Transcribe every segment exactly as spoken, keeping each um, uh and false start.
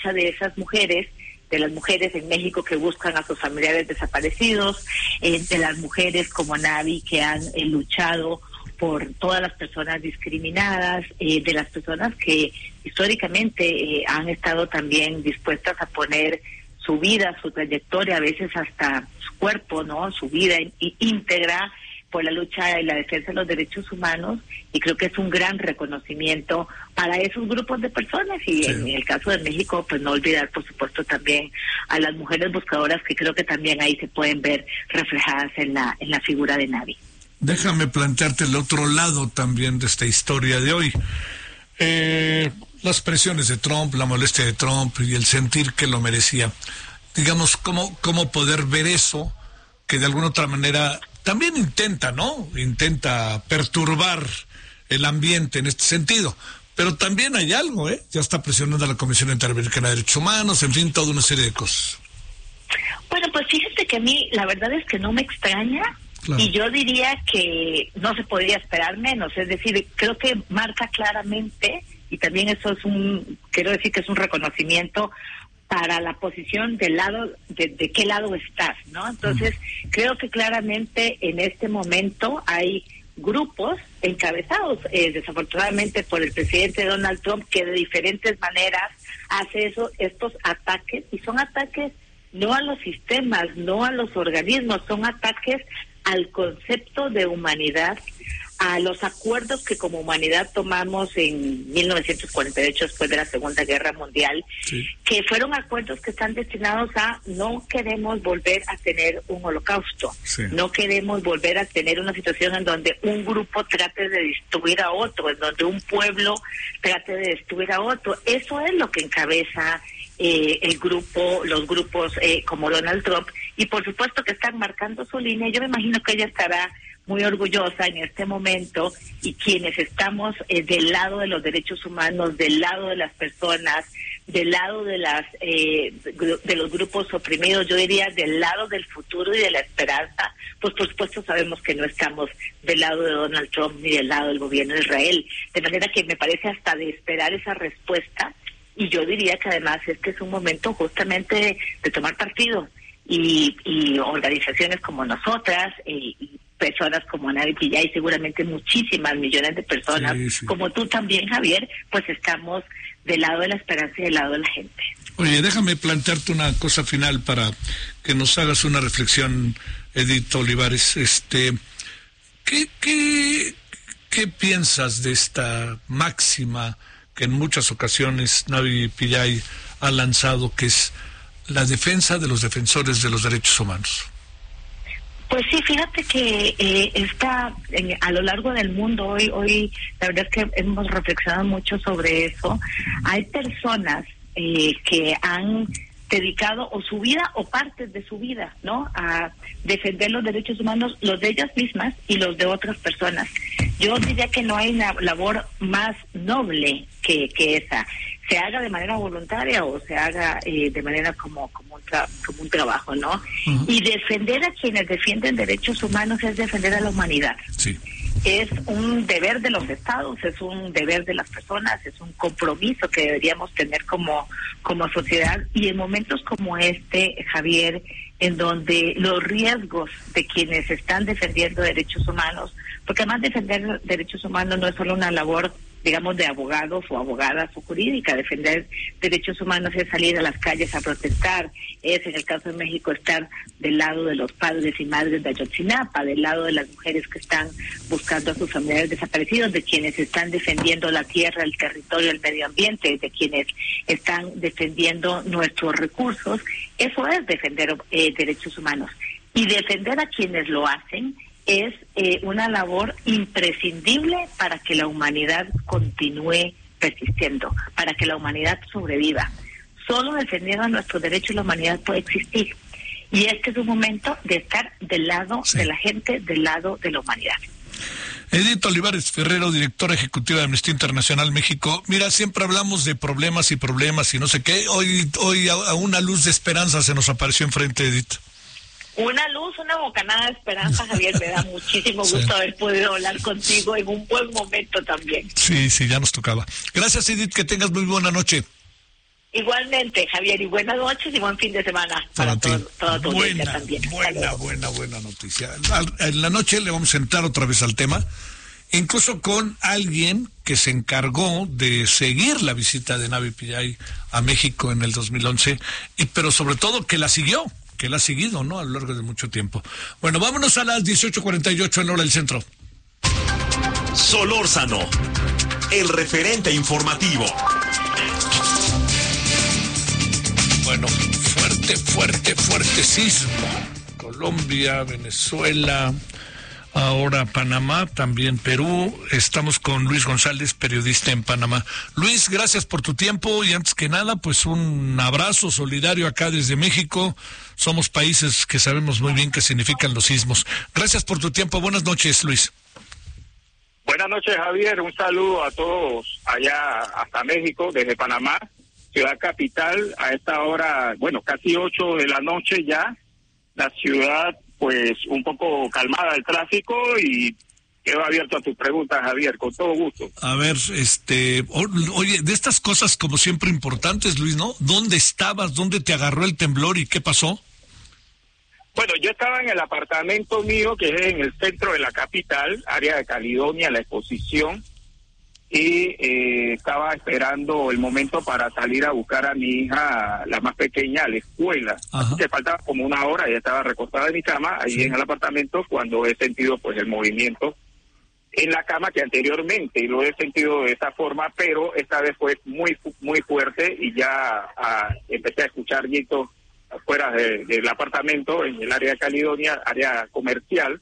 lucha de esas mujeres, de las mujeres en México que buscan a sus familiares desaparecidos, eh, de las mujeres como Navi que han eh, luchado por todas las personas discriminadas, eh, de las personas que históricamente eh, han estado también dispuestas a poner su vida, su trayectoria, a veces hasta su cuerpo, ¿no? Su vida íntegra por la lucha y la defensa de los derechos humanos, y creo que es un gran reconocimiento para esos grupos de personas, y sí. En el caso de México, pues no olvidar, por supuesto, también a las mujeres buscadoras, que creo que también ahí se pueden ver reflejadas en la en la figura de Navi. Déjame plantearte el otro lado también de esta historia de hoy. Eh, las presiones de Trump, la molestia de Trump y el sentir que lo merecía. Digamos, ¿cómo, cómo poder ver eso que de alguna otra manera también intenta, ¿no? Intenta perturbar el ambiente en este sentido. Pero también hay algo, ¿eh? Ya está presionando a la Comisión Interamericana de Derechos Humanos, en fin, toda una serie de cosas. Bueno, pues fíjate que a mí la verdad es que no me extraña, claro. Y yo diría que no se podría esperar menos. Es decir, creo que marca claramente, y también eso es un, quiero decir que es un reconocimiento para la posición del lado, de, de qué lado estás, ¿no? Entonces, uh-huh. Creo que claramente en este momento hay grupos encabezados, eh, desafortunadamente por el presidente Donald Trump, que de diferentes maneras hace eso, estos ataques, y son ataques no a los sistemas, no a los organismos, son ataques al concepto de humanidad, a los acuerdos que como humanidad tomamos en mil novecientos cuarenta y ocho, después de la Segunda Guerra Mundial, sí. Que fueron acuerdos que están destinados a no queremos volver a tener un holocausto, sí. No queremos volver a tener una situación en donde un grupo trate de destruir a otro, en donde un pueblo trate de destruir a otro. Eso es lo que encabeza eh, el grupo, los grupos eh, como Donald Trump, y por supuesto que están marcando su línea. Yo me imagino que ella estará muy orgullosa en este momento, y quienes estamos eh, del lado de los derechos humanos, del lado de las personas, del lado de las eh, de los grupos oprimidos, yo diría del lado del futuro y de la esperanza, pues por supuesto sabemos que no estamos del lado de Donald Trump ni del lado del gobierno de Israel, de manera que me parece hasta de esperar esa respuesta, y yo diría que además este es un momento justamente de, de tomar partido, y, y organizaciones como nosotras, y, y personas como Navi Pillay, seguramente muchísimas millones de personas, sí, sí. Como tú también, Javier, pues estamos del lado de la esperanza y del lado de la gente. Oye, déjame plantearte una cosa final para que nos hagas una reflexión, Edith Olivares. Este, ¿qué, qué, qué piensas de esta máxima que en muchas ocasiones Navi Pillay ha lanzado, que es la defensa de los defensores de los derechos humanos? Pues sí, fíjate que eh, está en, a lo largo del mundo hoy, hoy la verdad es que hemos reflexionado mucho sobre eso. Hay personas eh, que han dedicado o su vida o partes de su vida, ¿no?, a defender los derechos humanos, los de ellas mismas y los de otras personas. Yo diría que no hay una labor más noble que, que esa, se haga de manera voluntaria o se haga eh, de manera como como un, tra- como un trabajo, ¿no? Uh-huh. Y defender a quienes defienden derechos humanos es defender a la humanidad. Sí. Es un deber de los estados, es un deber de las personas, es un compromiso que deberíamos tener como, como sociedad, y en momentos como este, Javier, en donde los riesgos de quienes están defendiendo derechos humanos, porque además defender derechos humanos no es solo una labor, digamos, de abogados o abogadas o jurídica. Defender derechos humanos es salir a las calles a protestar, es, en el caso de México, estar del lado de los padres y madres de Ayotzinapa, del lado de las mujeres que están buscando a sus familiares desaparecidos, de quienes están defendiendo la tierra, el territorio, el medio ambiente, de quienes están defendiendo nuestros recursos. Eso es defender eh, derechos humanos. Y defender a quienes lo hacen es eh, una labor imprescindible para que la humanidad continúe persistiendo, para que la humanidad sobreviva. Solo defendiendo nuestros derechos la humanidad puede existir. Y este es un momento de estar del lado sí. de la gente, del lado de la humanidad. Edith Olivares Ferrero, directora ejecutiva de Amnistía Internacional México. Mira, siempre hablamos de problemas y problemas y no sé qué. Hoy, hoy a, a una luz de esperanza se nos apareció enfrente, Edith. Una luz, una bocanada de esperanza, Javier. Me da muchísimo gusto sí. haber podido hablar contigo en un buen momento también. Sí, sí, ya nos tocaba. Gracias, Edith, que tengas muy buena noche. Igualmente, Javier, y buenas noches y buen fin de semana para, para todo, toda tu audiencia también. Buena, buena, buena noticia. En la noche le vamos a entrar otra vez al tema, incluso con alguien que se encargó de seguir la visita de Navi Pillay a México en el dos mil once, y pero sobre todo que la siguió, que la ha seguido, ¿no?, a lo largo de mucho tiempo. Bueno, vámonos a las dieciocho cuarenta y ocho en hora del centro. Solórzano, el referente informativo. Bueno, fuerte, fuerte, fuerte sismo. Colombia, Venezuela, ahora Panamá, también Perú. Estamos con Luis González, periodista en Panamá. Luis, gracias por tu tiempo y antes que nada, pues un abrazo solidario acá desde México. Somos países que sabemos muy bien qué significan los sismos. Gracias por tu tiempo. Buenas noches, Luis. Buenas noches, Javier. Un saludo a todos allá hasta México, desde Panamá, ciudad capital. A esta hora, bueno, casi ocho de la noche ya, la ciudad pues un poco calmada el tráfico, y quedo abierto a tus preguntas, Javier, con todo gusto. A ver, este, oye, de estas cosas como siempre importantes, Luis, ¿no? ¿Dónde estabas? ¿Dónde te agarró el temblor y qué pasó? Bueno, yo estaba en el apartamento mío, que es en el centro de la capital, área de Caledonia, la exposición, y eh, estaba esperando el momento para salir a buscar a mi hija, la más pequeña, a la escuela. Ajá. Así que faltaba como una hora, ella estaba recostada en mi cama, ahí sí, en el apartamento, cuando he sentido pues el movimiento en la cama, que anteriormente lo he sentido de esa forma, pero esta vez fue muy muy fuerte, y ya ah, empecé a escuchar gritos afuera de, del apartamento, en el área de Caledonia, área comercial,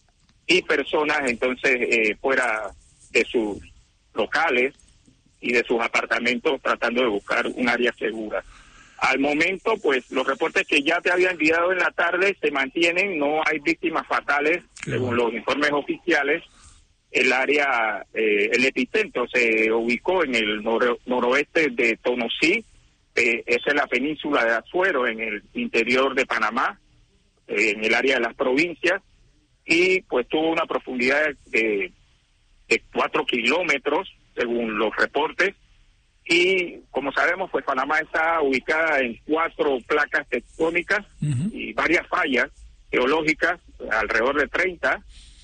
y personas entonces eh, fuera de sus locales y de sus apartamentos tratando de buscar un área segura. Al momento, pues, los reportes que ya te había enviado en la tarde se mantienen, no hay víctimas fatales, según los informes oficiales. El área, eh, el epicentro se ubicó en el noro- noroeste de Tonosí, eh, esa es la península de Azuero, en el interior de Panamá, eh, en el área de las provincias, y pues tuvo una profundidad de, de cuatro kilómetros, según los reportes, y como sabemos, pues Panamá está ubicada en cuatro placas tectónicas uh-huh. y varias fallas geológicas, alrededor de treinta,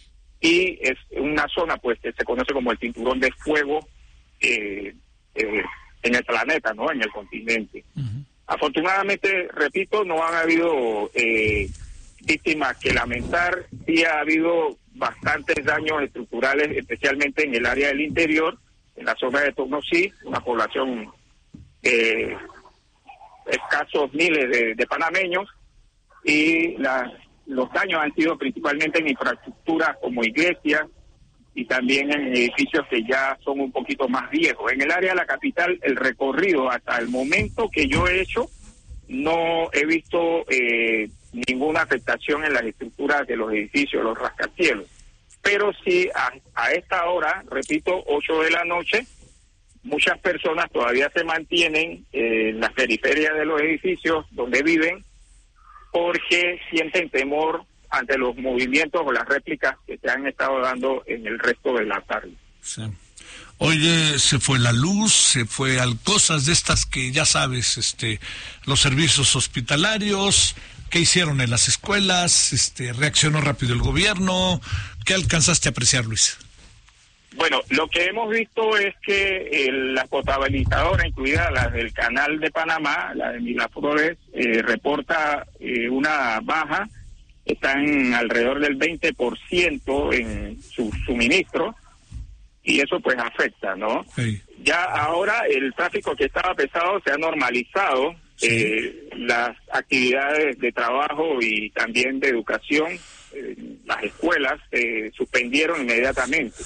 y es una zona pues que se conoce como el cinturón de fuego eh, eh, en el planeta, ¿no? En el continente. Uh-huh. Afortunadamente, repito, no han habido eh, víctimas que lamentar. Sí ha habido bastantes daños estructurales, especialmente en el área del interior, en la zona de Tonosí, una población eh, escasos miles de, de panameños, y la, los daños han sido principalmente en infraestructuras como iglesias, y también en edificios que ya son un poquito más viejos. En el área de la capital, el recorrido hasta el momento que yo he hecho, no he visto eh, ninguna afectación en las estructuras de los edificios, los rascacielos. Pero sí, a, a esta hora, repito, ocho de la noche, muchas personas todavía se mantienen eh, en las periferias de los edificios donde viven, porque sienten temor ante los movimientos o las réplicas que se han estado dando en el resto de la tarde. Sí. Oye, se fue la luz, se fue al cosas de estas que ya sabes, este, los servicios hospitalarios, ¿qué hicieron en las escuelas? Este, ¿reaccionó rápido el gobierno? ¿Qué alcanzaste a apreciar, Luis? Bueno, lo que hemos visto es que el, la potabilizadora, incluida la del Canal de Panamá, la de Miraflores, eh, reporta eh, una baja. Están alrededor del veinte por ciento en su suministro, y eso pues afecta, ¿no? Sí. Ya ahora el tráfico que estaba pesado se ha normalizado, sí. eh, las actividades de trabajo y también de educación, eh, las escuelas se eh, suspendieron inmediatamente.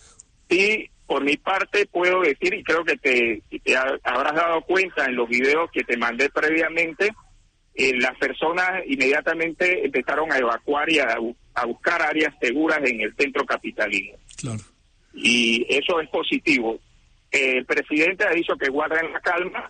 Y por mi parte puedo decir, y creo que te, te habrás dado cuenta en los videos que te mandé previamente, Eh, las personas inmediatamente empezaron a evacuar y a, a buscar áreas seguras en el centro capitalino. Claro. Y eso es positivo. Eh, el presidente ha dicho que guarden la calma,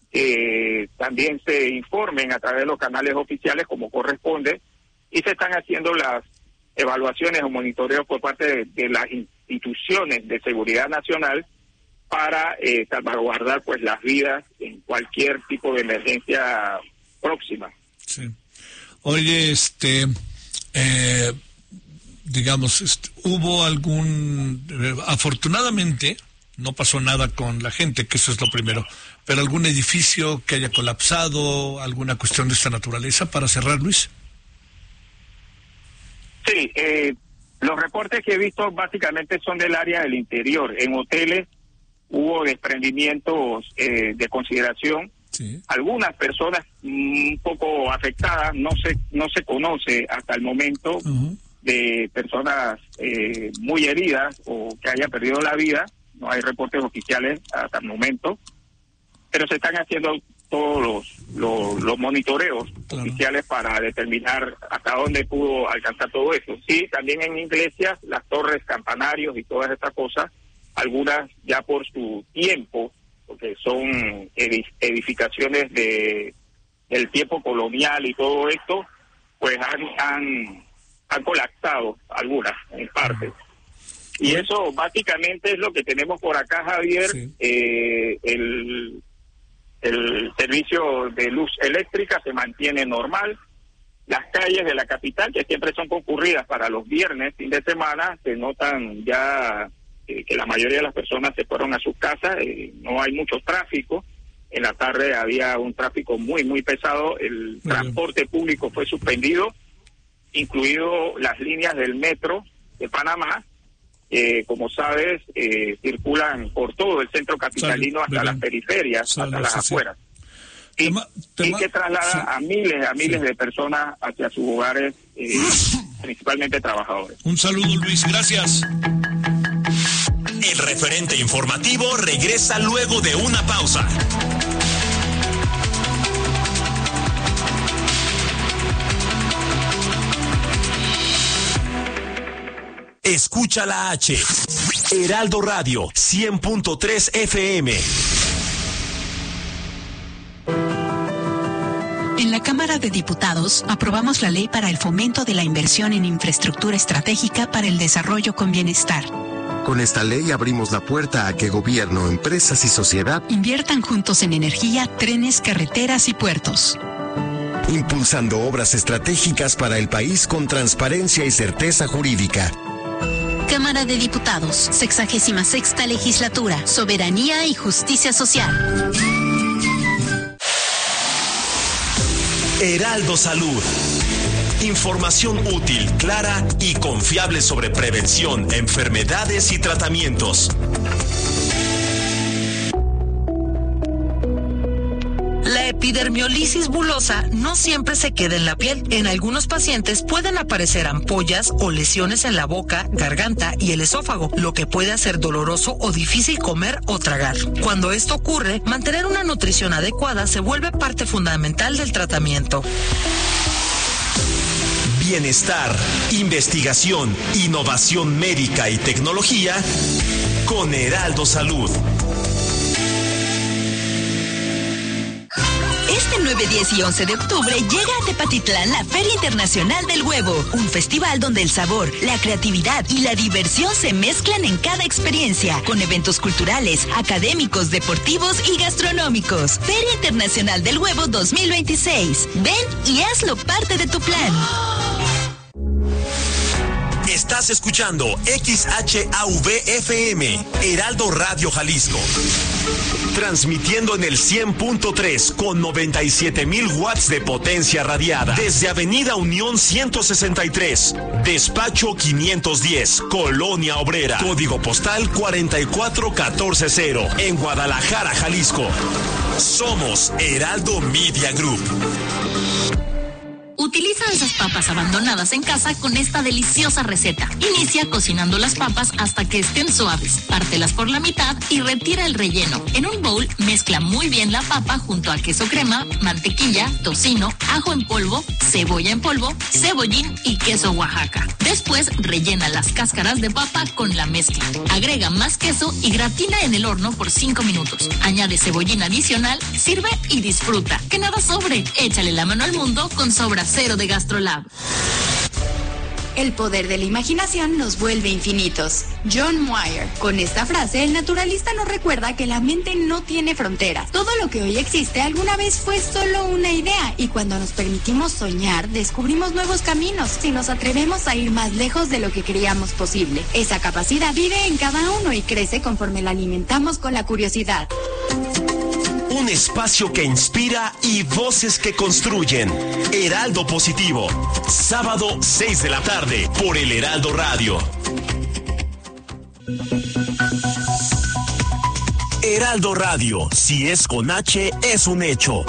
que eh, también se informen a través de los canales oficiales como corresponde, y se están haciendo las evaluaciones o monitoreos por parte de, de las instituciones de seguridad nacional para eh, salvaguardar pues las vidas en cualquier tipo de emergencia próxima. Sí. Oye, este, eh, digamos, este, hubo algún, eh, afortunadamente no pasó nada con la gente, que eso es lo primero, pero algún edificio que haya colapsado, alguna cuestión de esta naturaleza, para cerrar, Luis. Sí, eh, los reportes que he visto básicamente son del área del interior. En hoteles hubo desprendimientos eh, de consideración. Sí. Algunas personas un poco afectadas, no se no se conoce hasta el momento uh-huh. de personas eh, muy heridas o que haya perdido la vida. No hay reportes oficiales hasta el momento, pero se están haciendo todos los los, los monitoreos claro. oficiales para determinar hasta dónde pudo alcanzar todo eso. Sí, también en iglesias, las torres, campanarios y todas estas cosas, algunas ya por su tiempo, porque son edificaciones de del tiempo colonial y todo esto, pues han han, han colapsado algunas en parte. Y eso básicamente es lo que tenemos por acá, Javier. Sí. Eh, el, el servicio de luz eléctrica se mantiene normal. Las calles de la capital, que siempre son concurridas para los viernes, fin de semana, se notan ya eh, que la mayoría de las personas se fueron a sus casas. Eh, no hay mucho tráfico. En la tarde había un tráfico muy, muy pesado. El muy transporte bien. público fue suspendido, incluido las líneas del metro de Panamá. Eh, como sabes, eh, circulan por todo el centro capitalino hasta las periferias, hasta las afueras. Y, tema, tema, y que traslada sí. a miles, a miles sí. de personas hacia sus hogares, eh, principalmente trabajadores. Un saludo, Luis, gracias. El referente informativo regresa luego de una pausa. Escucha la H. Heraldo Radio, cien punto tres F M. En la Cámara de Diputados aprobamos la ley para el fomento de la inversión en infraestructura estratégica para el desarrollo con bienestar. Con esta ley abrimos la puerta a que gobierno, empresas y sociedad inviertan juntos en energía, trenes, carreteras y puertos. Impulsando obras estratégicas para el país con transparencia y certeza jurídica. Cámara de Diputados, sexagésima sexta legislatura, soberanía y justicia social. Heraldo Salud. Información útil, clara y confiable sobre prevención, enfermedades y tratamientos. La epidermiolisis bulosa no siempre se queda en la piel. En algunos pacientes pueden aparecer ampollas o lesiones en la boca, garganta y el esófago, lo que puede hacer doloroso o difícil comer o tragar. Cuando esto ocurre, mantener una nutrición adecuada se vuelve parte fundamental del tratamiento. Bienestar, investigación, innovación médica y tecnología con Heraldo Salud. Este nueve, diez y once de octubre llega a Tepatitlán la Feria Internacional del Huevo, un festival donde el sabor, la creatividad y la diversión se mezclan en cada experiencia, con eventos culturales, académicos, deportivos y gastronómicos. Feria Internacional del Huevo dos mil veintiséis. Ven y hazlo parte de tu plan. Estás escuchando X H A V F M, Heraldo Radio Jalisco. Transmitiendo en el cien punto tres con noventa y siete mil watts de potencia radiada. Desde Avenida Unión ciento sesenta y tres, Despacho quinientos diez, Colonia Obrera. Código postal cuarenta y cuatro catorce cero, en Guadalajara, Jalisco. Somos Heraldo Media Group. Utiliza esas papas abandonadas en casa con esta deliciosa receta. Inicia cocinando las papas hasta que estén suaves. Pártelas por la mitad y retira el relleno. En un bowl, mezcla muy bien la papa junto a queso crema, mantequilla, tocino, ajo en polvo, cebolla en polvo, cebollín y queso Oaxaca. Después, rellena las cáscaras de papa con la mezcla. Agrega más queso y gratina en el horno por cinco minutos. Añade cebollín adicional, sirve y disfruta. Que nada sobre. Échale la mano al mundo con Sobras Cero de GastroLab. El poder de la imaginación nos vuelve infinitos. John Muir. Con esta frase, el naturalista nos recuerda que la mente no tiene fronteras. Todo lo que hoy existe alguna vez fue solo una idea, y cuando nos permitimos soñar, descubrimos nuevos caminos si nos atrevemos a ir más lejos de lo que creíamos posible. Esa capacidad vive en cada uno y crece conforme la alimentamos con la curiosidad. Un espacio que inspira y voces que construyen. Heraldo Positivo. Sábado, seis de la tarde, por el Heraldo Radio. Heraldo Radio. Si es con H, es un hecho.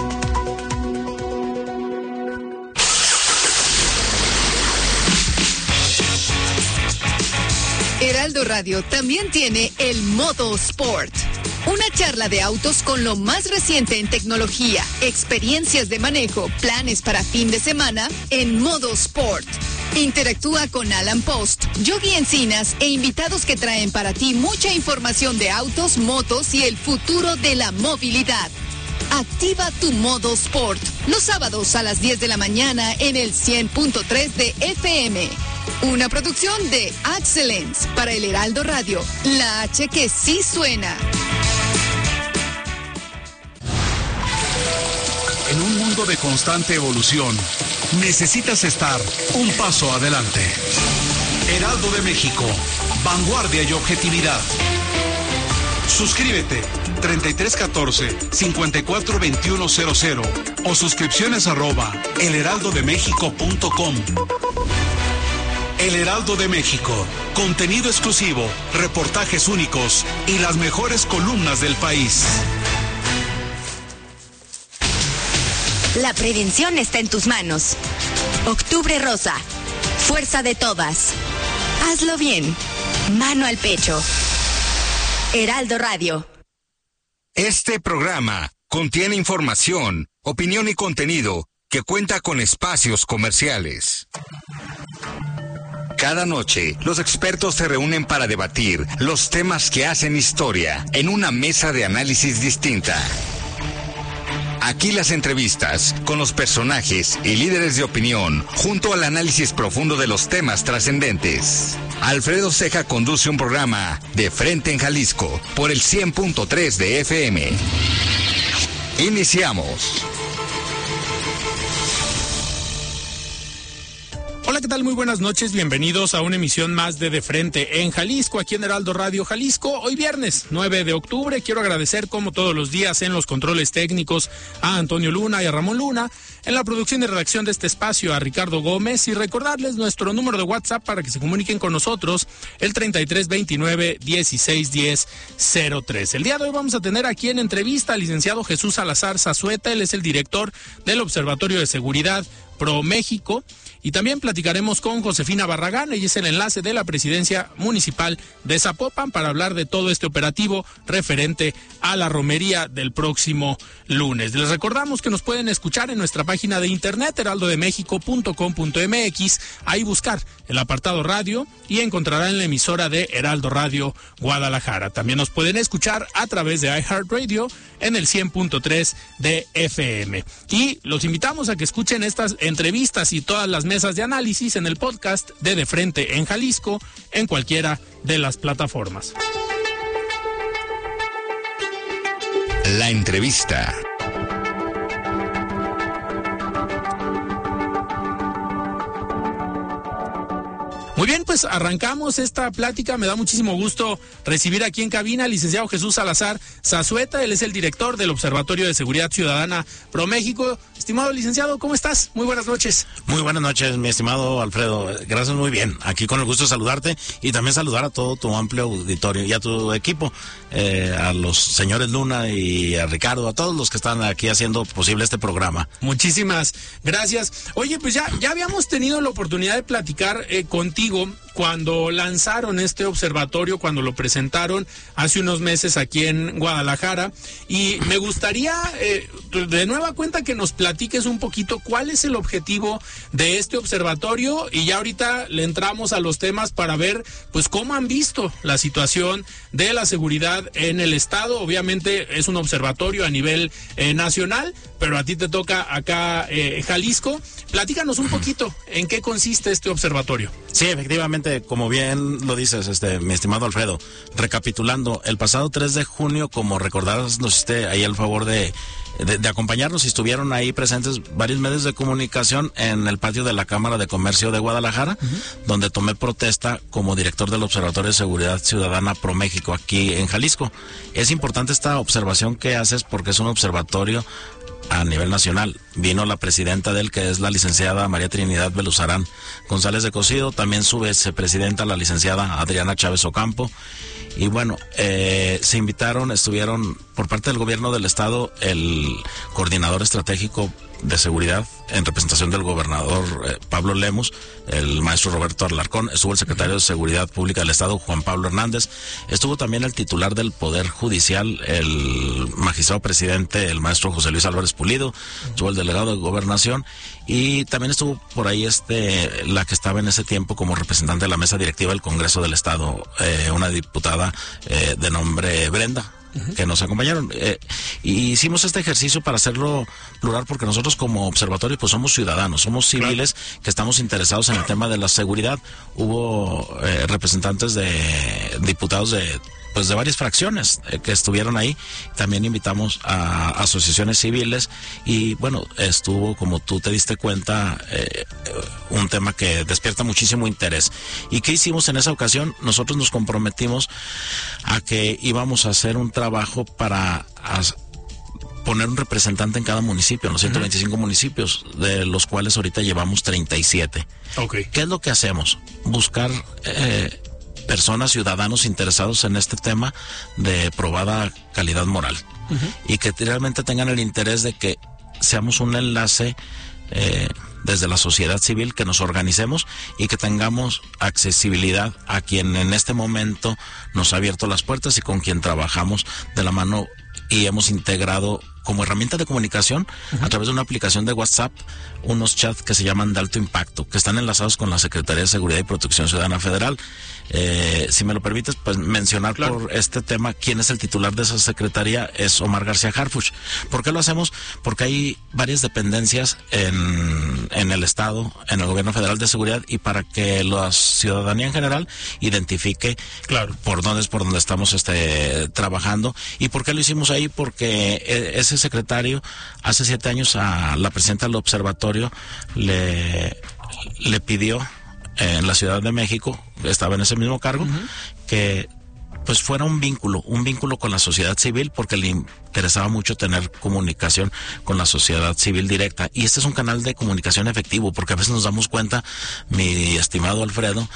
Heraldo Radio también tiene el Modo Sport. Una charla de autos con lo más reciente en tecnología, experiencias de manejo, planes para fin de semana en Modo Sport. Interactúa con Alan Post, Yogi Encinas e invitados que traen para ti mucha información de autos, motos y el futuro de la movilidad. Activa tu Modo Sport los sábados a las diez de la mañana en el cien punto tres de F M. Una producción de Excellence para el Heraldo Radio, la H que sí suena. En un mundo de constante evolución, necesitas estar un paso adelante. Heraldo de México, vanguardia y objetividad. Suscríbete treinta y tres catorce, cincuenta y cuatro veintiuno cero cero o suscripciones arroba elheraldodemexico punto com. El Heraldo de México, contenido exclusivo, reportajes únicos y las mejores columnas del país. La prevención está en tus manos. Octubre Rosa. Fuerza de todas. Hazlo bien. Mano al pecho. Heraldo Radio. Este programa contiene información, opinión y contenido que cuenta con espacios comerciales. Cada noche, los expertos se reúnen para debatir los temas que hacen historia en una mesa de análisis distinta. Aquí las entrevistas con los personajes y líderes de opinión, junto al análisis profundo de los temas trascendentes. Alfredo Ceja conduce un programa De Frente en Jalisco por el cien punto tres de F M. Iniciamos. Hola, ¿qué tal? Muy buenas noches, bienvenidos a una emisión más de De Frente en Jalisco, aquí en Heraldo Radio Jalisco. Hoy viernes nueve de octubre, quiero agradecer como todos los días en los controles técnicos a Antonio Luna y a Ramón Luna, en la producción y redacción de este espacio a Ricardo Gómez, y recordarles nuestro número de WhatsApp para que se comuniquen con nosotros, el treinta y tres veintinueve dieciséis diez cero tres. El día de hoy vamos a tener aquí en entrevista al licenciado Jesús Salazar Zazueta, él es el director del Observatorio de Seguridad Pro México. Y también platicaremos con Josefina Barragán, ella es el enlace de la Presidencia Municipal de Zapopan, para hablar de todo este operativo referente a la romería del próximo lunes. Les recordamos que nos pueden escuchar en nuestra página de internet, heraldo de méxico punto com punto m x, ahí buscar el apartado radio y encontrarán la emisora de Heraldo Radio Guadalajara. También nos pueden escuchar a través de iHeartRadio en el cien punto tres de F M. Y los invitamos a que escuchen estas entrevistas y todas las mesas de análisis en el podcast de De Frente en Jalisco, en cualquiera de las plataformas. La entrevista. Muy bien, pues arrancamos esta plática. Me da muchísimo gusto recibir aquí en cabina al licenciado Jesús Salazar Zazueta. Él es el director del Observatorio de Seguridad Ciudadana Pro México. Estimado licenciado, ¿cómo estás? Muy buenas noches. Muy buenas noches, mi estimado Alfredo. Gracias, muy bien. Aquí con el gusto de saludarte y también saludar a todo tu amplio auditorio y a tu equipo, eh, a los señores Luna y a Ricardo, a todos los que están aquí haciendo posible este programa. Muchísimas gracias. Oye, pues ya, ya habíamos tenido la oportunidad de platicar eh, contigo cuando lanzaron este observatorio, cuando lo presentaron hace unos meses aquí en Guadalajara, y me gustaría eh, de nueva cuenta que nos platiques un poquito cuál es el objetivo de este observatorio, y ya ahorita le entramos a los temas para ver pues cómo han visto la situación de la seguridad en el estado. Obviamente es un observatorio a nivel eh, nacional, pero a ti te toca acá eh, Jalisco. Platícanos un poquito en qué consiste este observatorio. Sí, efectivamente, como bien lo dices, este, mi estimado Alfredo, recapitulando, el pasado tres de junio, como recordarás, nos hiciste ahí el favor de, de, de acompañarnos, y estuvieron ahí presentes varios medios de comunicación en el patio de la Cámara de Comercio de Guadalajara, uh-huh. donde tomé protesta como director del Observatorio de Seguridad Ciudadana ProMéxico aquí en Jalisco. Es importante esta observación que haces porque es un observatorio a nivel nacional. Vino la presidenta de él, que es la licenciada María Trinidad Beluzarán González de Cosido, también su vicepresidenta, la licenciada Adriana Chávez Ocampo, y bueno, eh, se invitaron, estuvieron por parte del gobierno del estado el coordinador estratégico de seguridad en representación del gobernador eh, Pablo Lemus, el maestro Roberto Alarcón, estuvo el secretario de Seguridad Pública del Estado, Juan Pablo Hernández, estuvo también el titular del Poder Judicial, el magistrado presidente, el maestro José Luis Álvarez Pulido, estuvo el delegado de Gobernación, y también estuvo por ahí este la que estaba en ese tiempo como representante de la mesa directiva del Congreso del Estado, eh, una diputada eh, de nombre Brenda, que nos acompañaron, eh, y hicimos este ejercicio para hacerlo plural, porque nosotros como observatorio pues somos ciudadanos, somos civiles, claro, que estamos interesados en el tema de la seguridad. Hubo eh, representantes de diputados de pues de varias fracciones eh, que estuvieron ahí. También invitamos a asociaciones civiles, y bueno, estuvo, como tú te diste cuenta, eh, un tema que despierta muchísimo interés. ¿Y qué hicimos en esa ocasión? Nosotros nos comprometimos a que íbamos a hacer un trabajo para as- poner un representante en cada municipio, en los ciento veinticinco uh-huh. municipios, de los cuales ahorita llevamos treinta y siete. Okay. ¿Qué es lo que hacemos? Buscar eh, personas, ciudadanos interesados en este tema de probada calidad moral, uh-huh. y que realmente tengan el interés de que seamos un enlace eh, desde la sociedad civil, que nos organicemos y que tengamos accesibilidad a quien en este momento nos ha abierto las puertas y con quien trabajamos de la mano y hemos integrado como herramienta de comunicación uh-huh. a través de una aplicación de WhatsApp unos chats que se llaman de alto impacto, que están enlazados con la Secretaría de Seguridad y Protección Ciudadana Federal. Eh, si me lo permites, pues mencionar claro. por este tema quién es el titular de esa secretaría, es Omar García Harfuch. ¿Por qué lo hacemos? Porque hay varias dependencias en, en el Estado, en el Gobierno Federal de Seguridad, y para que la ciudadanía en general identifique claro. por dónde es por dónde estamos este, trabajando. ¿Y por qué lo hicimos ahí? Porque ese secretario, hace siete años a la presidenta del observatorio le, le pidió en la Ciudad de México, estaba en ese mismo cargo, uh-huh. que pues fuera un vínculo, un vínculo con la sociedad civil, porque le interesaba mucho tener comunicación con la sociedad civil directa. Y este es un canal de comunicación efectivo, porque a veces nos damos cuenta, mi estimado Alfredo,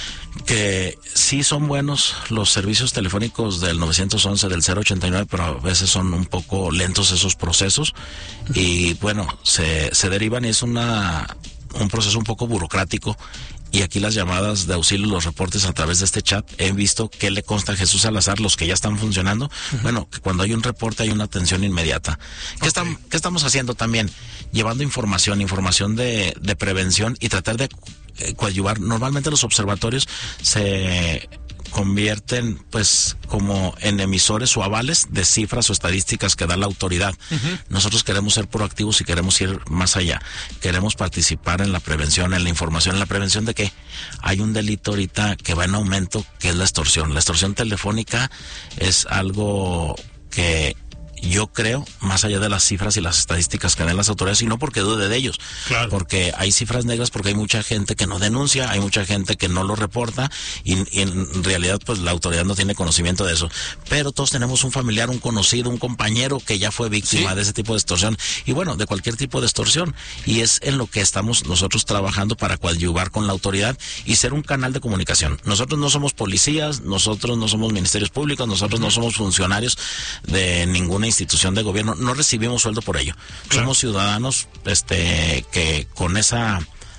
que sí son buenos los servicios telefónicos del nueve once, del cero ochenta y nueve, pero a veces son un poco lentos esos procesos, y bueno, se, se derivan, y es una un proceso un poco burocrático. Y aquí las llamadas de auxilio, los reportes a través de este chat, he visto que le consta a Jesús Salazar, los que ya están funcionando, uh-huh. bueno, que cuando hay un reporte hay una atención inmediata. ¿Qué, okay. estamos, ¿Qué estamos haciendo también? Llevando información, información de, de prevención, y tratar de eh, coadyuvar. Normalmente los observatorios se convierten pues como en emisores o avales de cifras o estadísticas que da la autoridad. Uh-huh. Nosotros queremos ser proactivos y queremos ir más allá. Queremos participar en la prevención, en la información, en la prevención de que hay un delito ahorita que va en aumento, que es la extorsión. La extorsión telefónica es algo que yo creo, más allá de las cifras y las estadísticas que dan las autoridades, y no porque dude de ellos, claro. porque hay cifras negras, porque hay mucha gente que no denuncia, hay mucha gente que no lo reporta, y, y en realidad pues la autoridad no tiene conocimiento de eso. Pero todos tenemos un familiar, un conocido, un compañero que ya fue víctima ¿Sí? de ese tipo de extorsión, y bueno, de cualquier tipo de extorsión, y es en lo que estamos nosotros trabajando para coadyuvar con la autoridad y ser un canal de comunicación. Nosotros no somos policías, nosotros no somos ministerios públicos, nosotros uh-huh. no somos funcionarios de ninguna institución de gobierno, no recibimos sueldo por ello. Claro. Somos ciudadanos este que con esa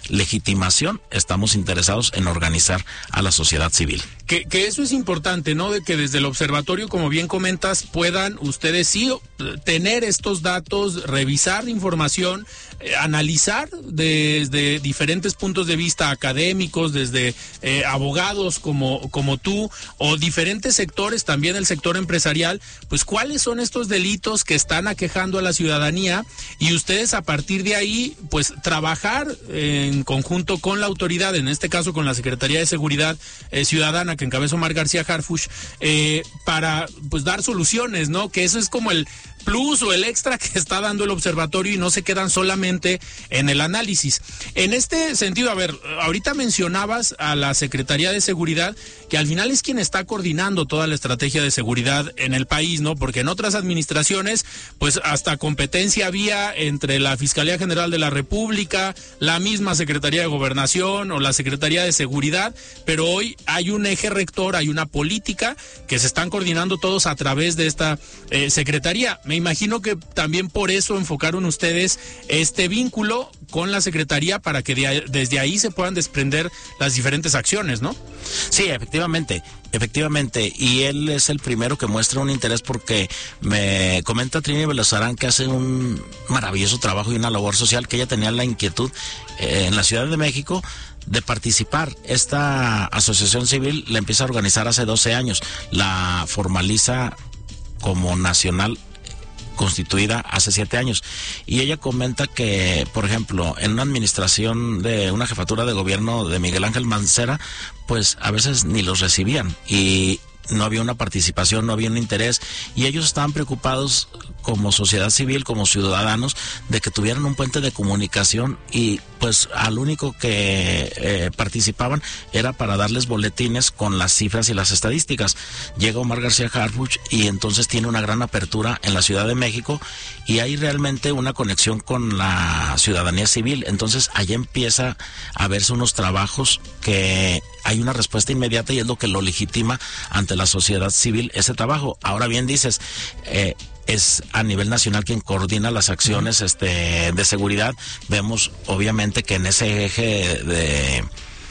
legitimación, estamos interesados en organizar a la sociedad civil. Que, que eso es importante, ¿no? De que desde el observatorio, como bien comentas, puedan ustedes sí tener estos datos, revisar información, eh, analizar desde diferentes puntos de vista académicos, desde eh, abogados como, como tú, o diferentes sectores, también el sector empresarial, pues cuáles son estos delitos que están aquejando a la ciudadanía, y ustedes a partir de ahí, pues trabajar en conjunto con la autoridad, en este caso con la Secretaría de Seguridad eh, Ciudadana, que encabeza Omar García Harfuch, eh, para pues dar soluciones, ¿no? Que eso es como el plus o el extra que está dando el observatorio, y no se quedan solamente en el análisis. En este sentido, a ver, ahorita mencionabas a la Secretaría de Seguridad, que al final es quien está coordinando toda la estrategia de seguridad en el país, ¿no? Porque en otras administraciones, pues hasta competencia había entre la Fiscalía General de la República, la misma Secretaría de Gobernación o la Secretaría de Seguridad, pero hoy hay un eje rector, hay una política que se están coordinando todos a través de esta eh, Secretaría. Me imagino que también por eso enfocaron ustedes este vínculo con la Secretaría, para que de ahí, desde ahí se puedan desprender las diferentes acciones, ¿no? Sí, efectivamente, efectivamente, y él es el primero que muestra un interés, porque me comenta Trini Belozarán que hace un maravilloso trabajo y una labor social, que ella tenía la inquietud eh, en la Ciudad de México de participar. Esta asociación civil la empieza a organizar hace doce años, la formaliza como nacional constituida hace siete años, y ella comenta que, por ejemplo, en una administración de una jefatura de gobierno de Miguel Ángel Mancera, pues a veces ni los recibían, y no había una participación, no había un interés, y ellos estaban preocupados como sociedad civil, como ciudadanos, de que tuvieran un puente de comunicación, y pues al único que eh, participaban era para darles boletines con las cifras y las estadísticas. Llega Omar García Harfuch y entonces tiene una gran apertura en la Ciudad de México, y hay realmente una conexión con la ciudadanía civil. Entonces allá empieza a verse unos trabajos que hay una respuesta inmediata, y es lo que lo legitima ante la sociedad civil ese trabajo. Ahora bien, dices, eh, es a nivel nacional quien coordina las acciones este de seguridad. Vemos obviamente que en ese eje de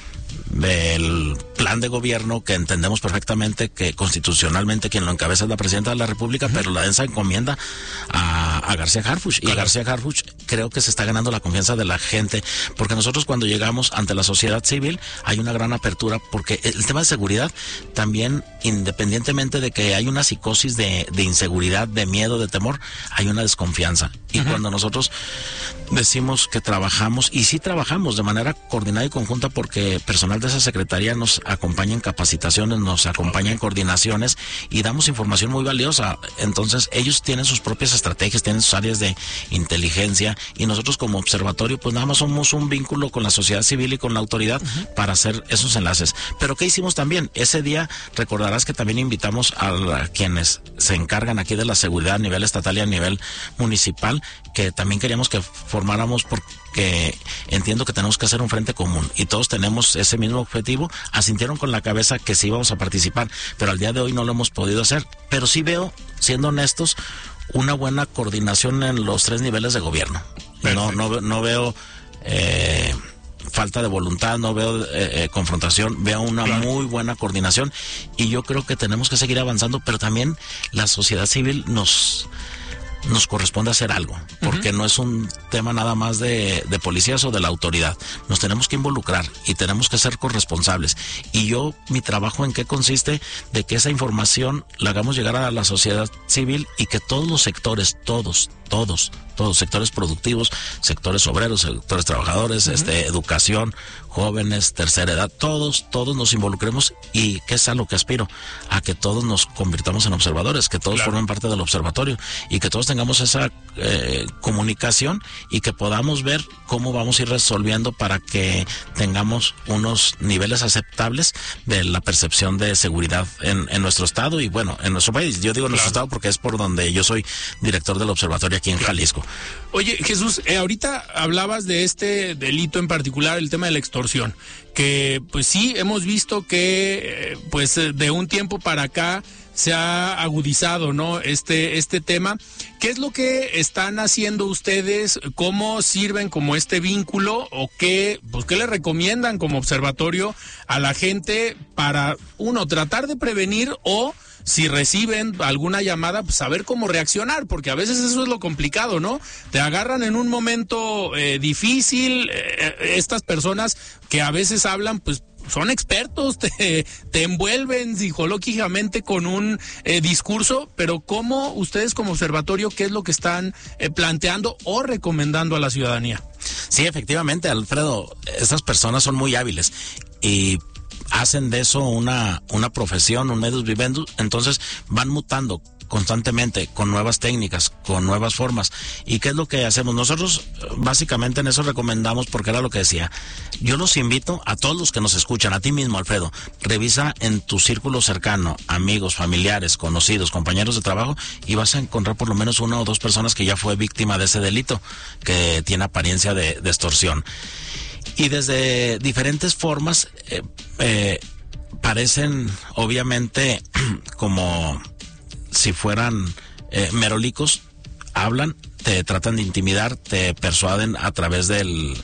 del plan de gobierno, que entendemos perfectamente que constitucionalmente quien lo encabeza es la presidenta de la República, uh-huh. pero la densa encomienda a, a García Harfuch, claro. Y García Harfuch creo que se está ganando la confianza de la gente, porque nosotros cuando llegamos ante la sociedad civil hay una gran apertura, porque el tema de seguridad también, independientemente de que hay una psicosis de, de inseguridad, de miedo, de temor, hay una desconfianza, y uh-huh. cuando nosotros decimos que trabajamos, y sí trabajamos de manera coordinada y conjunta, porque personal de esa secretaría nos acompaña en capacitaciones, nos acompaña en coordinaciones, y damos información muy valiosa. Entonces ellos tienen sus propias estrategias, tienen sus áreas de inteligencia, y nosotros como observatorio pues nada más somos un vínculo con la sociedad civil y con la autoridad uh-huh. para hacer esos enlaces. Pero ¿qué hicimos también? Ese día recordarás que también invitamos a, la, a quienes se encargan aquí de la seguridad a nivel estatal y a nivel municipal, que también queríamos que formáramos, porque entiendo que tenemos que hacer un frente común, y todos tenemos ese mismo objetivo. Asintieron con la cabeza que sí íbamos a participar, pero al día de hoy no lo hemos podido hacer. Pero sí veo, siendo honestos, una buena coordinación en los tres niveles de gobierno. No, no, no veo eh, falta de voluntad, no veo eh, eh, confrontación, veo una claro. muy buena coordinación, y yo creo que tenemos que seguir avanzando, pero también la sociedad civil nos... nos corresponde hacer algo, porque uh-huh. no es un tema nada más de, de policías o de la autoridad. Nos tenemos que involucrar y tenemos que ser corresponsables. Y yo, mi trabajo en qué consiste, de que esa información la hagamos llegar a la sociedad civil, y que todos los sectores, todos, todos, todos, sectores productivos, sectores obreros, sectores trabajadores, uh-huh. este, educación, jóvenes, tercera edad, todos, todos nos involucremos, y que es a lo que aspiro, a que todos nos convirtamos en observadores, que todos claro. formen parte del observatorio, y que todos tengamos esa eh, comunicación, y que podamos ver cómo vamos a ir resolviendo para que tengamos unos niveles aceptables de la percepción de seguridad en, en nuestro estado, y bueno, en nuestro país. Yo digo claro. nuestro estado porque es por donde yo soy director del observatorio aquí en claro. Jalisco. Oye, Jesús, eh, ahorita hablabas de este delito en particular, el tema de la extorsión, que pues sí, hemos visto que eh, pues de un tiempo para acá se ha agudizado, ¿no? Este, este tema. ¿Qué es lo que están haciendo ustedes? ¿Cómo sirven como este vínculo? ¿O qué, pues, qué le recomiendan como observatorio a la gente para, uno, tratar de prevenir, o si reciben alguna llamada, pues saber cómo reaccionar? Porque a veces eso es lo complicado, ¿no? Te agarran en un momento eh, difícil, eh, estas personas que a veces hablan, pues son expertos, te, te envuelven psicológicamente con un eh, discurso, pero ¿cómo ustedes como observatorio, qué es lo que están eh, planteando o recomendando a la ciudadanía? Sí, efectivamente, Alfredo, estas personas son muy hábiles y hacen de eso una, una profesión, un medus vivendus, entonces van mutando constantemente con nuevas técnicas, con nuevas formas. ¿Y qué es lo que hacemos? Nosotros básicamente en eso recomendamos, porque era lo que decía, yo los invito a todos los que nos escuchan, a ti mismo, Alfredo, revisa en tu círculo cercano, amigos, familiares, conocidos, compañeros de trabajo, y vas a encontrar por lo menos una o dos personas que ya fue víctima de ese delito, que tiene apariencia de, de extorsión. Y desde diferentes formas eh, eh, parecen obviamente como si fueran eh, merolicos, hablan, te tratan de intimidar, te persuaden a través del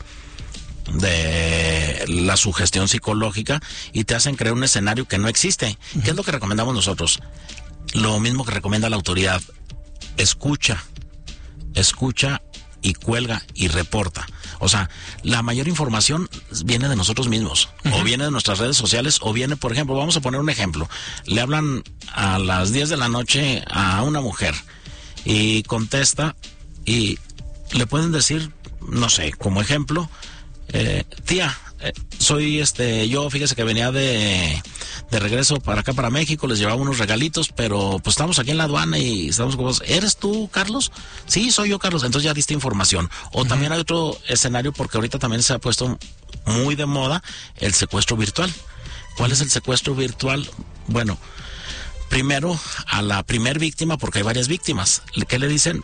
de la sugestión psicológica y te hacen creer un escenario que no existe. Uh-huh. ¿Qué es lo que recomendamos nosotros? Lo mismo que recomienda la autoridad: escucha, escucha y cuelga y reporta. O sea, la mayor información viene de nosotros mismos, uh-huh. o viene de nuestras redes sociales, o viene, por ejemplo, vamos a poner un ejemplo, le hablan a las diez de la noche a una mujer y contesta y le pueden decir, no sé, como ejemplo, eh, tía, eh, soy este, yo fíjese que venía de, de regreso para acá, para México, les llevaba unos regalitos, pero pues estamos aquí en la aduana y estamos como, ¿eres tú, Carlos? Sí, soy yo, Carlos. Entonces ya diste información. O uh-huh. también hay otro escenario, porque ahorita también se ha puesto muy de moda el secuestro virtual. ¿Cuál es el secuestro virtual? Bueno, primero a la primer víctima, porque hay varias víctimas, ¿qué le dicen?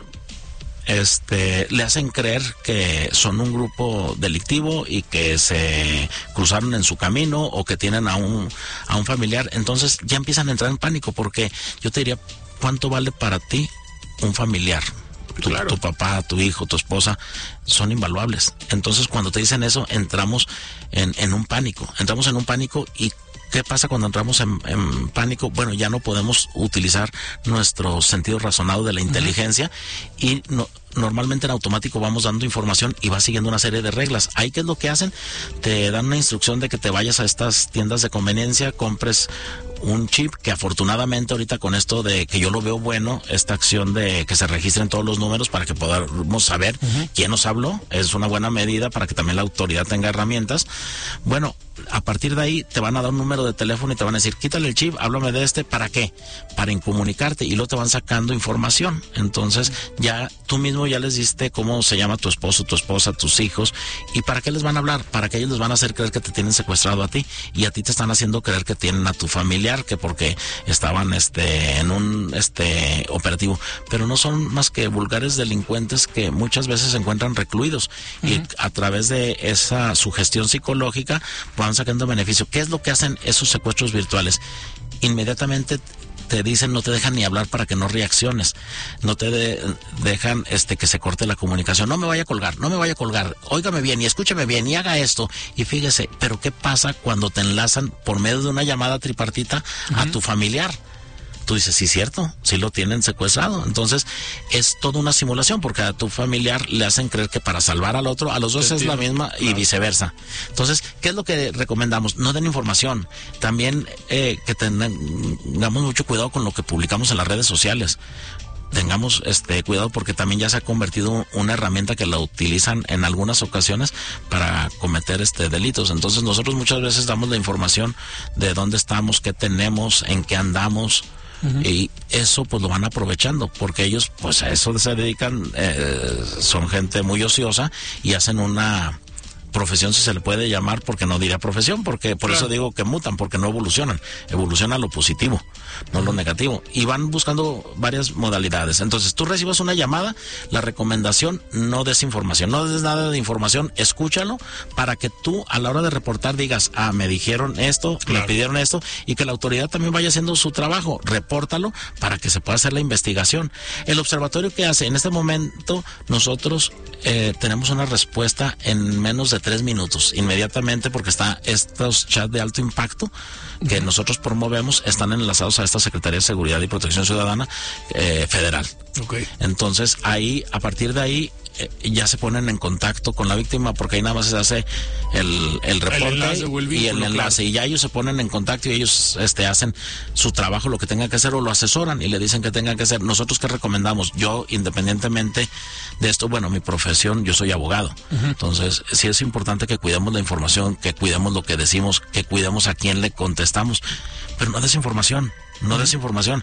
Este, le hacen creer que son un grupo delictivo y que se cruzaron en su camino o que tienen a un a un familiar. Entonces ya empiezan a entrar en pánico, porque yo te diría, ¿cuánto vale para ti un familiar? Tu, claro. tu papá, tu hijo, tu esposa, son invaluables. Entonces cuando te dicen eso, entramos en, en un pánico, entramos en un pánico y ¿qué pasa cuando entramos en, en pánico? Bueno, ya no podemos utilizar nuestro sentido razonado de la inteligencia uh-huh. y no, normalmente en automático vamos dando información y va siguiendo una serie de reglas. Ahí, ¿qué es lo que hacen? Te dan una instrucción de que te vayas a estas tiendas de conveniencia, compres un chip, que afortunadamente ahorita con esto de que yo lo veo bueno, esta acción de que se registren todos los números para que podamos saber uh-huh. quién nos habló, es una buena medida para que también la autoridad tenga herramientas. Bueno, a partir de ahí te van a dar un número de teléfono y te van a decir, quítale el chip, háblame de este, ¿para qué? Para incomunicarte, y luego te van sacando información. Entonces ya tú mismo ya les diste cómo se llama tu esposo, tu esposa, tus hijos, y para qué les van a hablar, para que ellos les van a hacer creer que te tienen secuestrado a ti, y a ti te están haciendo creer que tienen a tu familiar, que porque estaban este en un este operativo, pero no son más que vulgares delincuentes que muchas veces se encuentran recluidos uh-huh. y a través de esa sugestión psicológica van sacando beneficio. ¿Qué es lo que hacen esos secuestros virtuales? Inmediatamente te dicen, no te dejan ni hablar para que no reacciones, no te de, dejan este que se corte la comunicación, no me vaya a colgar, no me vaya a colgar, óigame bien y escúcheme bien y haga esto, y fíjese, pero ¿qué pasa cuando te enlazan por medio de una llamada tripartita uh-huh. a tu familiar? Tú dices, sí, cierto, sí lo tienen secuestrado. Entonces es toda una simulación, porque a tu familiar le hacen creer que para salvar al otro, a los dos es la misma y viceversa. Entonces, ¿qué es lo que recomendamos? No den información. También eh, que tengamos mucho cuidado con lo que publicamos en las redes sociales. Tengamos este cuidado, porque también ya se ha convertido una herramienta que la utilizan en algunas ocasiones para cometer este delitos. Entonces nosotros muchas veces damos la información de dónde estamos, qué tenemos, en qué andamos. Uh-huh. Y eso pues lo van aprovechando, porque ellos pues a eso se dedican, eh, son gente muy ociosa y hacen una profesión, si se le puede llamar, porque no diría profesión, porque por claro. eso digo que mutan, porque no evolucionan, evoluciona lo positivo. no lo negativo. Y van buscando varias modalidades. Entonces, tú recibas una llamada, la recomendación, no des información, no des nada de información, escúchalo para que tú a la hora de reportar digas, ah, me dijeron esto, claro, me pidieron esto, y que la autoridad también vaya haciendo su trabajo. Repórtalo para que se pueda hacer la investigación. El observatorio que hace en este momento, nosotros eh, tenemos una respuesta en menos de tres minutos, inmediatamente, porque está estos chats de alto impacto que uh-huh. nosotros promovemos, están enlazados a esta Secretaría de Seguridad y Protección Ciudadana eh, federal. Okay. Entonces ahí, a partir de ahí, eh, ya se ponen en contacto con la víctima, porque ahí nada más se hace el, el reporte el enlace, el vínculo, y el enlace, claro. Y ya ellos se ponen en contacto y ellos este hacen su trabajo, lo que tengan que hacer, o lo asesoran y le dicen que tengan que hacer. Nosotros, ¿qué recomendamos? Yo, independientemente de esto, bueno, mi profesión, yo soy abogado. Uh-huh. Entonces, sí es importante que cuidemos la información, que cuidemos lo que decimos, que cuidemos a quién le contestamos, pero no desinformación, no uh-huh. desinformación.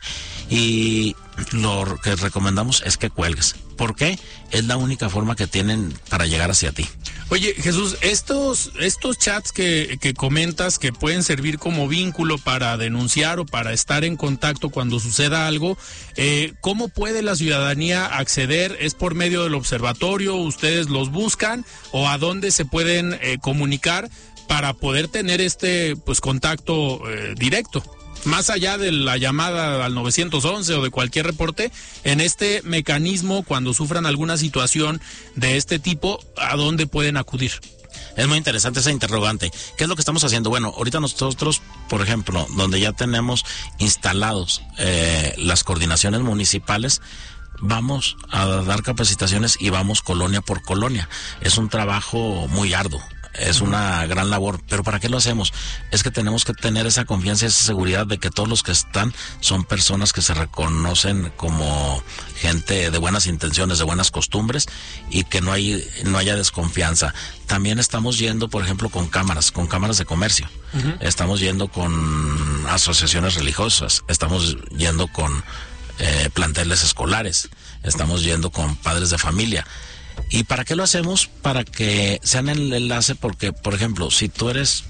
Y lo que recomendamos es que cuelgues. ¿Por qué? Es la única forma que tienen para llegar hacia ti. Oye, Jesús, estos estos chats que, que comentas que pueden servir como vínculo para denunciar o para estar en contacto cuando suceda algo, eh, ¿cómo puede la ciudadanía acceder? ¿Es por medio del observatorio? ¿Ustedes los buscan? ¿O a dónde se pueden eh, comunicar para poder tener este pues contacto eh, directo? Más allá de la llamada al nueve once o de cualquier reporte, en este mecanismo, cuando sufran alguna situación de este tipo, ¿a dónde pueden acudir? Es muy interesante esa interrogante. ¿Qué es lo que estamos haciendo? Bueno, ahorita nosotros, por ejemplo, donde ya tenemos instalados eh, las coordinaciones municipales, vamos a dar capacitaciones y vamos colonia por colonia. Es un trabajo muy arduo. Es una gran labor, pero ¿para qué lo hacemos? Es que tenemos que tener esa confianza y esa seguridad de que todos los que están son personas que se reconocen como gente de buenas intenciones, de buenas costumbres, y que no hay no haya desconfianza. También estamos yendo, por ejemplo, con cámaras, con cámaras de comercio. Uh-huh. Estamos yendo con asociaciones religiosas, estamos yendo con eh, planteles escolares, estamos yendo con padres de familia. ¿Y para qué lo hacemos? Para que sean el enlace, porque, por ejemplo, si tú eres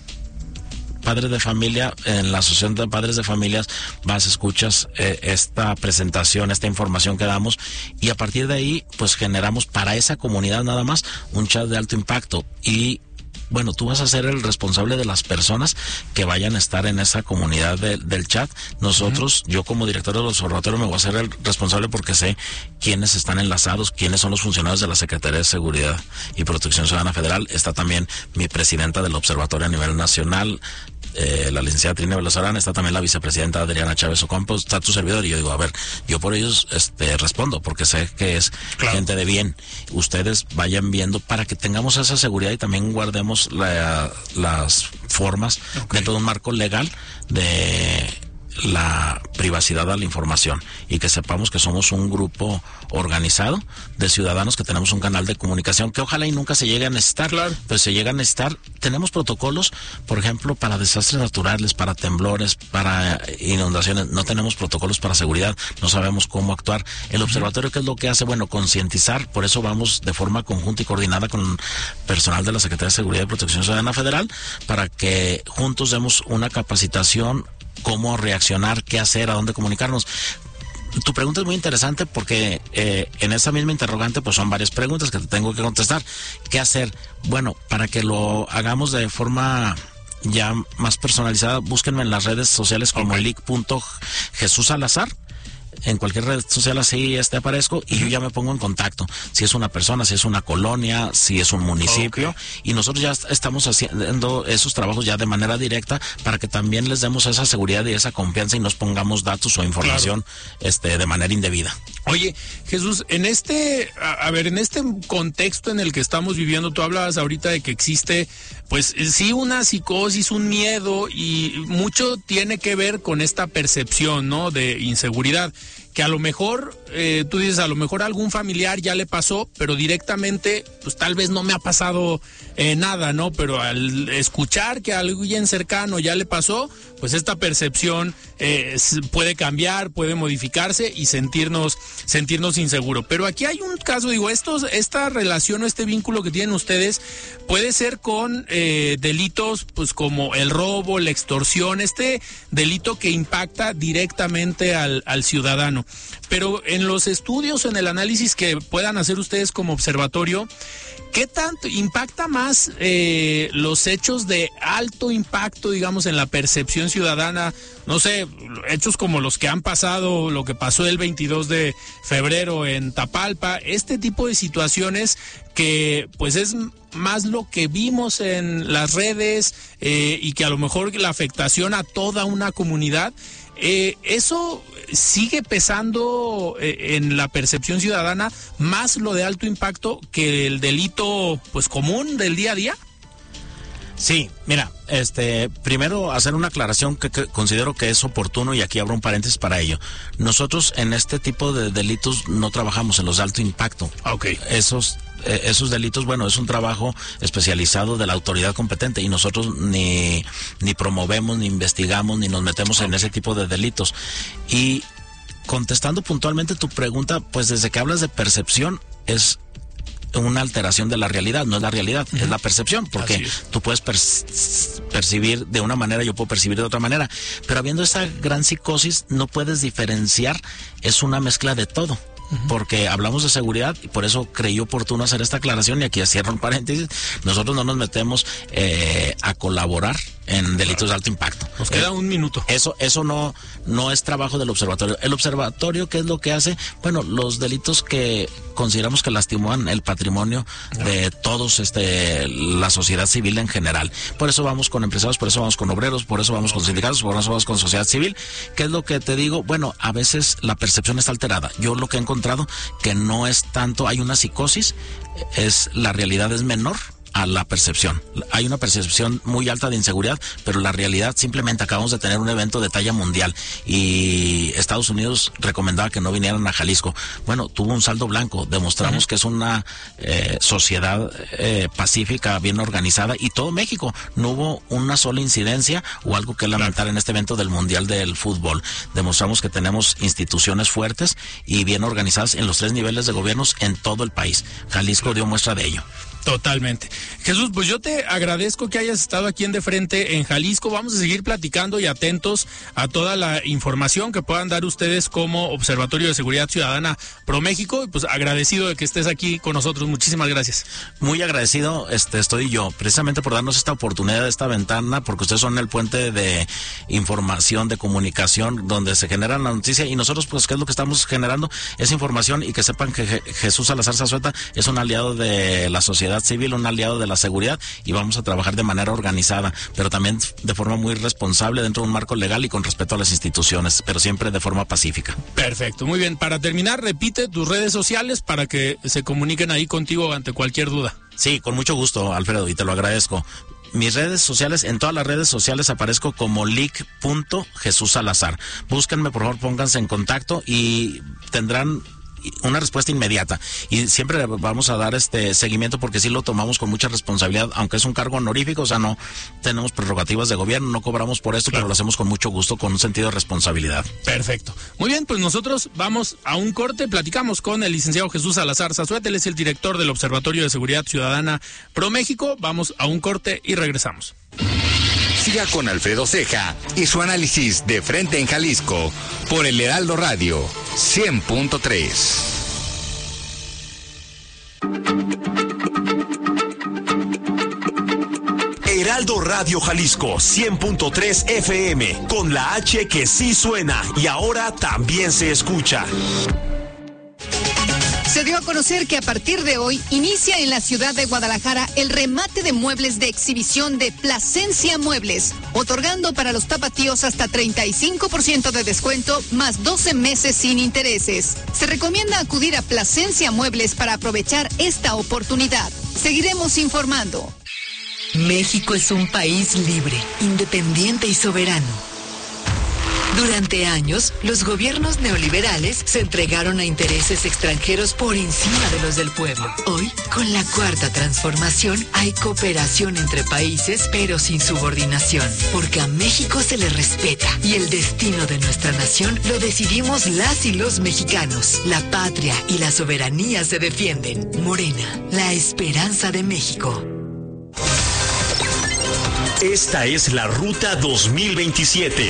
padre de familia, en la Asociación de Padres de Familias vas, escuchas eh, esta presentación, esta información que damos, y a partir de ahí, pues generamos para esa comunidad nada más un chat de alto impacto. Y bueno, tú vas a ser el responsable de las personas que vayan a estar en esa comunidad de, del chat. Nosotros, uh-huh. yo como director del observatorio me voy a ser el responsable porque sé quiénes están enlazados, quiénes son los funcionarios de la Secretaría de Seguridad y Protección Ciudadana Federal. Está también mi presidenta del observatorio a nivel nacional, eh, la licenciada Trina Velazarán, está también la vicepresidenta Adriana Chávez Ocampo, está tu servidor, y yo digo, a ver, yo por ellos este respondo, porque sé que es claro. gente de bien. Ustedes vayan viendo para que tengamos esa seguridad y también guardemos la, las formas okay. dentro de un marco legal de la privacidad a la información, y que sepamos que somos un grupo organizado de ciudadanos que tenemos un canal de comunicación que ojalá y nunca se llegue a necesitar, claro. pero se llega a necesitar. Tenemos protocolos, por ejemplo, para desastres naturales, para temblores, para inundaciones. No tenemos protocolos para seguridad, no sabemos cómo actuar. El observatorio, ¿qué es lo que hace? Bueno, concientizar. Por eso vamos de forma conjunta y coordinada con personal de la Secretaría de Seguridad y Protección Ciudadana Federal, para que juntos demos una capacitación, cómo reaccionar, qué hacer, a dónde comunicarnos. Tu pregunta es muy interesante porque eh, en esa misma interrogante pues son varias preguntas que te tengo que contestar. ¿Qué hacer? Bueno, para que lo hagamos de forma ya más personalizada, búsquenme en las redes sociales como okay. lic punto jesús salazar. En cualquier red social así este aparezco y yo ya me pongo en contacto. Si es una persona, si es una colonia, si es un municipio. Okay. Y nosotros ya estamos haciendo esos trabajos ya de manera directa para que también les demos esa seguridad y esa confianza y nos pongamos datos o información claro. este de manera indebida. Oye, Jesús, en este, a, a ver, en este contexto en el que estamos viviendo, tú hablabas ahorita de que existe, pues sí, una psicosis, un miedo, y mucho tiene que ver con esta percepción, ¿no?, de inseguridad. que a lo mejor, eh, tú dices, a lo mejor a algún familiar ya le pasó, pero directamente, pues tal vez no me ha pasado eh, nada, ¿no? Pero al escuchar que a alguien cercano ya le pasó, pues esta percepción eh, puede cambiar, puede modificarse y sentirnos, sentirnos inseguros. Pero aquí hay un caso, digo, estos, esta relación o este vínculo que tienen ustedes puede ser con eh, delitos, pues como el robo, la extorsión, este delito que impacta directamente al, al ciudadano. Pero en los estudios, en el análisis que puedan hacer ustedes como observatorio, ¿qué tanto impacta más eh, los hechos de alto impacto, digamos, en la percepción ciudadana? No sé, hechos como los que han pasado, lo que pasó el veintidós de febrero en Tapalpa, este tipo de situaciones que pues es más lo que vimos en las redes eh, y que a lo mejor la afectación a toda una comunidad. Eh, ¿Eso sigue pesando eh, en la percepción ciudadana más lo de alto impacto que el delito pues común del día a día? Sí, mira, este, primero hacer una aclaración que, que considero que es oportuno, y aquí abro un paréntesis para ello. Nosotros en este tipo de delitos no trabajamos en los de alto impacto. Okay. Esos eh, esos delitos, bueno, es un trabajo especializado de la autoridad competente y nosotros ni ni promovemos, ni investigamos, ni nos metemos okay. en ese tipo de delitos. Y contestando puntualmente tu pregunta, pues desde que hablas de percepción es una alteración de la realidad, no es la realidad, uh-huh. es la percepción, porque tú puedes per- percibir de una manera, yo puedo percibir de otra manera, pero habiendo esa gran psicosis no puedes diferenciar, es una mezcla de todo. Porque hablamos de seguridad y por eso creí oportuno hacer esta aclaración, y aquí cierro un paréntesis. Nosotros no nos metemos eh, a colaborar en delitos de alto impacto. Nos queda eh, un minuto. Eso eso no no es trabajo del observatorio. El observatorio, ¿qué es lo que hace? Bueno, los delitos que consideramos que lastiman el patrimonio no. de todos, este la sociedad civil en general. Por eso vamos con empresarios, por eso vamos con obreros, por eso vamos con sindicatos, por eso vamos con sociedad civil. ¿Qué es lo que te digo? Bueno, a veces la percepción está alterada. Yo lo que he encontrado que no es tanto, hay una psicosis, es la realidad es menor a la percepción. Hay una percepción muy alta de inseguridad, pero la realidad, simplemente acabamos de tener un evento de talla mundial y Estados Unidos recomendaba que no vinieran a Jalisco. Bueno, tuvo un saldo blanco, demostramos uh-huh. que es una eh, sociedad eh, pacífica, bien organizada, y todo México, no hubo una sola incidencia o algo que lamentar en este evento del Mundial del Fútbol. Demostramos que tenemos instituciones fuertes y bien organizadas en los tres niveles de gobiernos en todo el país. Jalisco dio muestra de ello. Totalmente. Jesús, pues yo te agradezco que hayas estado aquí en De Frente en Jalisco. Vamos a seguir platicando y atentos a toda la información que puedan dar ustedes como Observatorio de Seguridad Ciudadana ProMéxico. Y pues agradecido de que estés aquí con nosotros. Muchísimas gracias. Muy agradecido este estoy yo, precisamente por darnos esta oportunidad, esta ventana, porque ustedes son el puente de información, de comunicación, donde se genera la noticia, y nosotros, pues, ¿qué es lo que estamos generando? Esa información, y que sepan que Je- Jesús Salazar Zazueta es un aliado de la sociedad civil, un aliado de la seguridad, y vamos a trabajar de manera organizada, pero también de forma muy responsable dentro de un marco legal y con respeto a las instituciones, pero siempre de forma pacífica. Perfecto, muy bien. Para terminar, repite tus redes sociales para que se comuniquen ahí contigo ante cualquier duda. Sí, con mucho gusto, Alfredo, y te lo agradezco. Mis redes sociales, en todas las redes sociales aparezco como lic punto jesús salazar. Búsquenme, por favor, pónganse en contacto y tendrán una respuesta inmediata, y siempre vamos a dar este seguimiento, porque sí lo tomamos con mucha responsabilidad, aunque es un cargo honorífico, o sea, no tenemos prerrogativas de gobierno, no cobramos por esto, claro. pero lo hacemos con mucho gusto, con un sentido de responsabilidad. Perfecto. Muy bien, pues nosotros vamos a un corte, platicamos con el licenciado Jesús Salazar Zazueta, él es el director del Observatorio de Seguridad Ciudadana ProMéxico. Vamos a un corte y regresamos. Siga con Alfredo Ceja y su análisis de Frente en Jalisco por el Heraldo Radio cien punto tres. Heraldo Radio Jalisco cien punto tres F M, con la H que sí suena y ahora también se escucha. Se dio a conocer que a partir de hoy inicia en la ciudad de Guadalajara el remate de muebles de exhibición de Plasencia Muebles, otorgando para los tapatíos hasta treinta y cinco por ciento de descuento más doce meses sin intereses. Se recomienda acudir a Plasencia Muebles para aprovechar esta oportunidad. Seguiremos informando. México es un país libre, independiente y soberano. Durante años, los gobiernos neoliberales se entregaron a intereses extranjeros por encima de los del pueblo. Hoy, con la cuarta transformación, hay cooperación entre países, pero sin subordinación, porque a México se le respeta y el destino de nuestra nación lo decidimos las y los mexicanos. La patria y la soberanía se defienden. Morena, la esperanza de México. Esta es la Ruta dos mil veintisiete.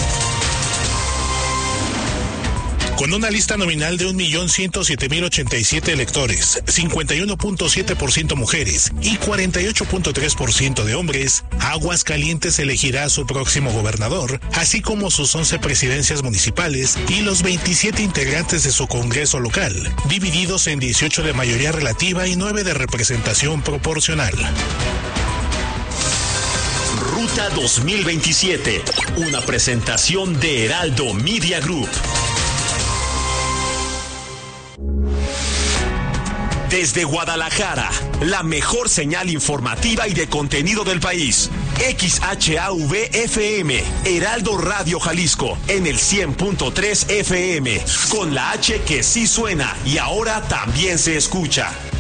Con una lista nominal de un millón ciento siete mil ochenta y siete electores, cincuenta y uno punto siete por ciento mujeres y cuarenta y ocho punto tres por ciento de hombres, Aguascalientes elegirá a su próximo gobernador, así como sus once presidencias municipales y los veintisiete integrantes de su Congreso local, divididos en dieciocho de mayoría relativa y nueve de representación proporcional. Ruta dos mil veintisiete, una presentación de Heraldo Media Group. Desde Guadalajara, la mejor señal informativa y de contenido del país. X H A V F M, Heraldo Radio Jalisco, en el cien punto tres F M, con la H que sí suena y ahora también se escucha.